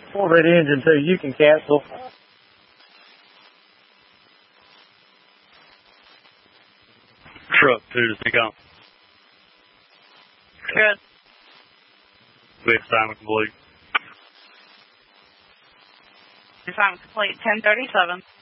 Corvette engine 2, you can cancel. Truck 2 to sync on. Good. We have assignment complete. Assignment complete, 1037.